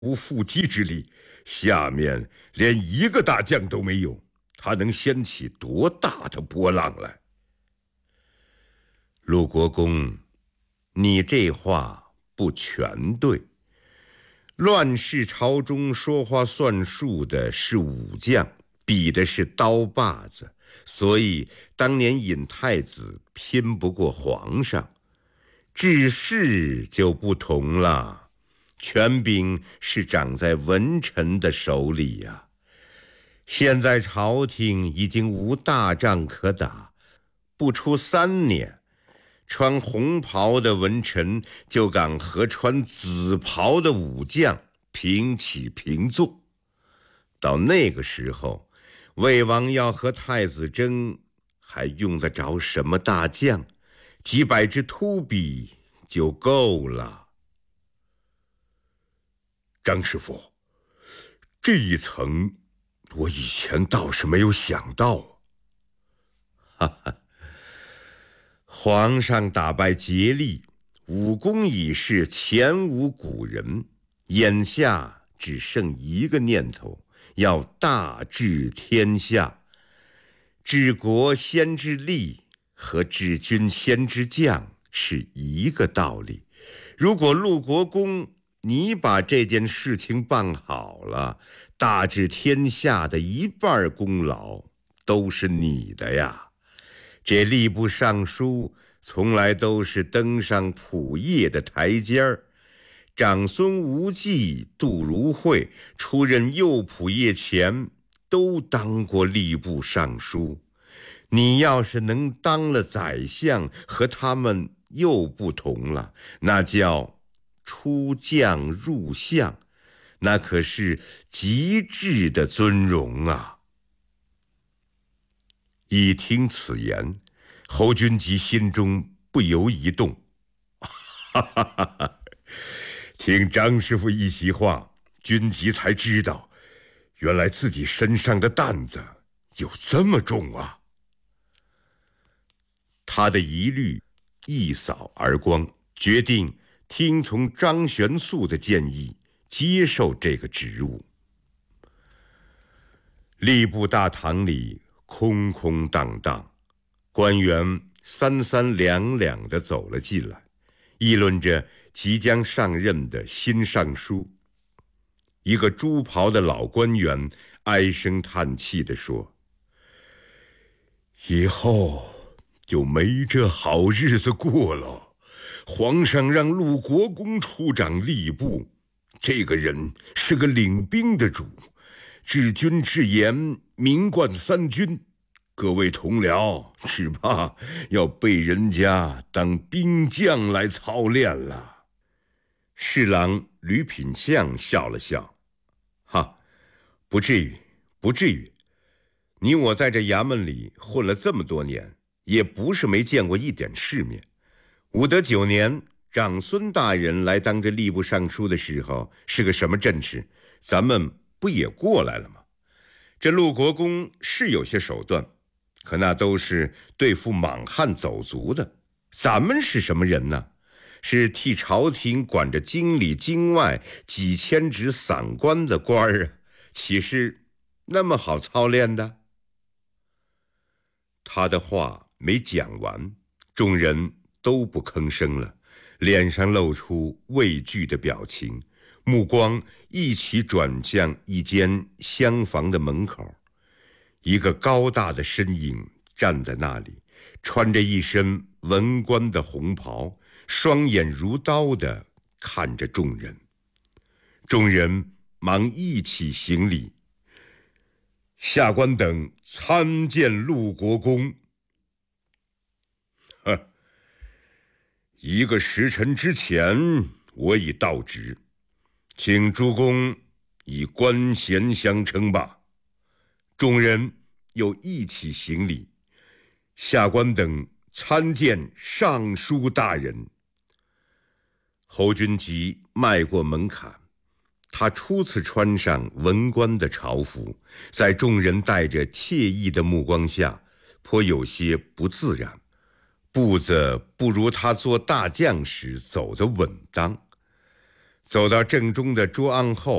无缚鸡之力，下面连一个大将都没有，他能掀起多大的波浪来？陆国公，你这话不全对。乱世朝中说话算数的是武将，比的是刀把子，所以当年尹太子拼不过皇上。治世就不同了，权柄是掌在文臣的手里呀。现在朝廷已经无大仗可打，不出3年，穿红袍的文臣就敢和穿紫袍的武将平起平坐。到那个时候，魏王要和太子争，还用得着什么大将？几百支秃笔就够了。张师傅，这一层我以前倒是没有想到。哈哈，皇上打败竭力，武功已是前无古人，眼下只剩一个念头，要大治天下。治国先治吏，和治军先治将是一个道理。如果陆国公你把这件事情办好了，大治天下的一半功劳都是你的呀。这吏部尚书从来都是登上仆业的台阶儿，长孙无忌、杜如晦出任右仆射前都当过吏部尚书。你要是能当了宰相，和他们又不同了，那叫出将入相，那可是极致的尊荣啊。一听此言，侯君集心中不由一动。哈哈哈哈，听张师傅一席话，君集才知道，原来自己身上的担子有这么重啊。他的疑虑一扫而光，决定听从张玄素的建议，接受这个职务。吏部大堂里空空荡荡，官员三三两两地走了进来，议论着即将上任的新尚书。一个朱袍的老官员唉声叹气地说：以后就没这好日子过了。皇上让陆国公出掌吏部，这个人是个领兵的主，治军治严，名冠3军，各位同僚只怕要被人家当兵将来操练了。侍郎吕品相笑了笑：哈，不至于，不至于。你我在这衙门里混了这么多年，也不是没见过一点世面。武德9年，长孙大人来当这吏部尚书的时候，是个什么阵势，咱们不也过来了吗？这陆国公是有些手段，可那都是对付莽汉走卒的。咱们是什么人呢？是替朝廷管着京里京外几千职散官的官儿啊，岂是那么好操练的？他的话没讲完，众人都不吭声了，脸上露出畏惧的表情，目光一起转向一间厢房的门口。一个高大的身影站在那里，穿着一身文官的红袍，双眼如刀地看着众人。众人忙一起行礼：下官等参见陆国公。1个时辰之前，我已到职，请诸公以官衔相称吧。众人又一起行礼：下官等参见尚书大人。侯君集迈过门槛，他初次穿上文官的朝服，在众人带着惬意的目光下，颇有些不自然，步子不如他做大将时走得稳当。 走到正中的桌案后，